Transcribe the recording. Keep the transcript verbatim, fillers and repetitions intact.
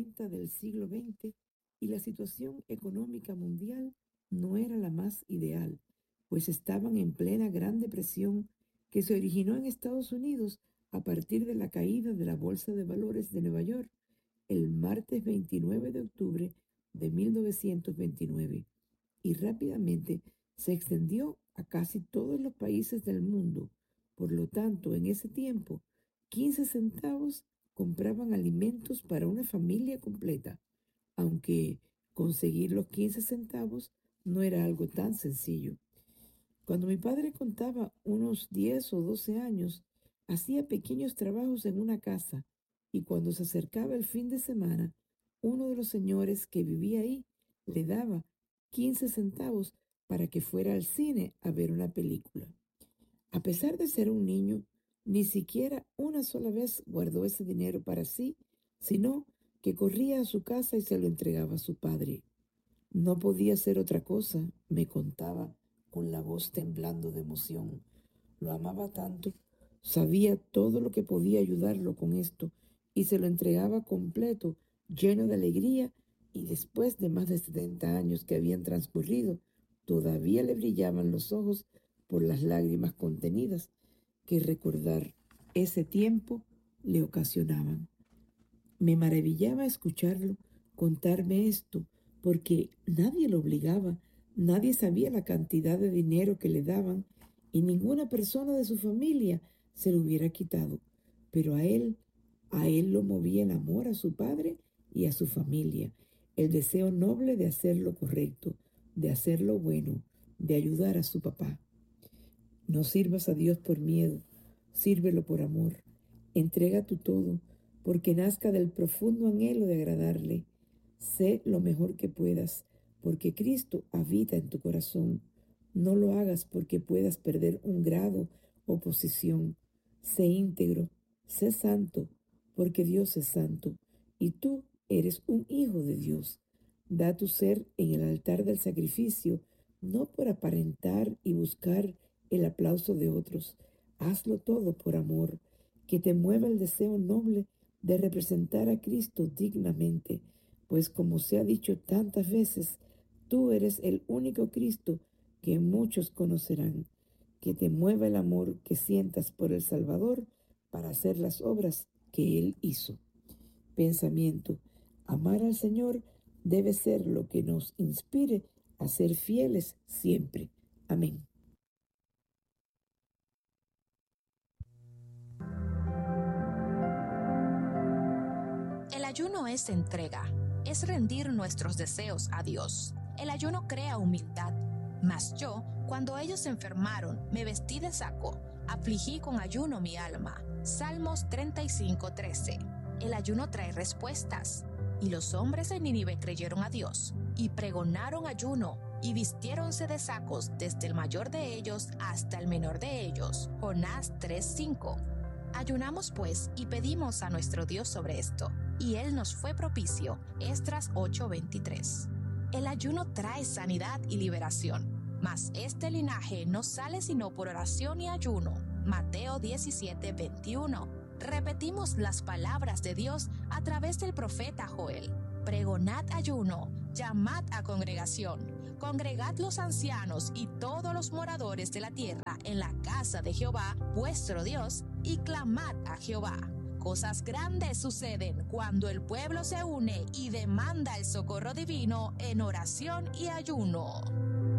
noventa del siglo veinte y la situación económica mundial no era la más ideal, pues estaban en plena Gran Depresión que se originó en Estados Unidos a partir de la caída de la Bolsa de Valores de Nueva York el martes veintinueve de octubre de mil novecientos veintinueve y rápidamente se extendió a casi todos los países del mundo. Por lo tanto, en ese tiempo, quince centavos compraban alimentos para una familia completa, aunque conseguir los quince centavos no era algo tan sencillo. Cuando mi padre contaba unos diez o doce años, hacía pequeños trabajos en una casa y cuando se acercaba el fin de semana, uno de los señores que vivía ahí le daba quince centavos para que fuera al cine a ver una película. A pesar de ser un niño, ni siquiera una sola vez guardó ese dinero para sí, sino que corría a su casa y se lo entregaba a su padre. No podía hacer otra cosa, me contaba con la voz temblando de emoción. Lo amaba tanto, sabía todo lo que podía ayudarlo con esto y se lo entregaba completo, lleno de alegría, y después de más de setenta años que habían transcurrido, todavía le brillaban los ojos por las lágrimas contenidas que recordar ese tiempo le ocasionaban. Me maravillaba escucharlo contarme esto, porque nadie lo obligaba, nadie sabía la cantidad de dinero que le daban y ninguna persona de su familia se lo hubiera quitado. Pero a él, a él lo movía el amor a su padre y a su familia, el deseo noble de hacer lo correcto, de hacer lo bueno, de ayudar a su papá. No sirvas a Dios por miedo, sírvelo por amor. Entrega tu todo, porque nazca del profundo anhelo de agradarle. Sé lo mejor que puedas, porque Cristo habita en tu corazón. No lo hagas porque puedas perder un grado o posición. Sé íntegro, sé santo, porque Dios es santo, y tú eres un hijo de Dios. Da tu ser en el altar del sacrificio, no por aparentar y buscar el aplauso de otros. Hazlo todo por amor, que te mueva el deseo noble de representar a Cristo dignamente, pues como se ha dicho tantas veces, tú eres el único Cristo que muchos conocerán. Que te mueva el amor que sientas por el Salvador para hacer las obras que Él hizo. Pensamiento: amar al Señor debe ser lo que nos inspire a ser fieles siempre. Amén. El ayuno es entrega, es rendir nuestros deseos a Dios. El ayuno crea humildad. Mas yo, cuando ellos se enfermaron, me vestí de saco, afligí con ayuno mi alma. Salmos treinta y cinco, trece. El ayuno trae respuestas. Y los hombres de Nínive creyeron a Dios, y pregonaron ayuno, y vistiéronse de sacos desde el mayor de ellos hasta el menor de ellos. Jonás tres, cinco. Ayunamos pues y pedimos a nuestro Dios sobre esto, y Él nos fue propicio. Esdras ocho, veintitrés. El ayuno trae sanidad y liberación, mas este linaje no sale sino por oración y ayuno. Mateo diecisiete, veintiuno. Repetimos las palabras de Dios a través del profeta Joel. Pregonad ayuno, llamad a congregación, congregad los ancianos y todos los moradores de la tierra en la casa de Jehová, vuestro Dios, y clamad a Jehová. Cosas grandes suceden cuando el pueblo se une y demanda el socorro divino en oración y ayuno.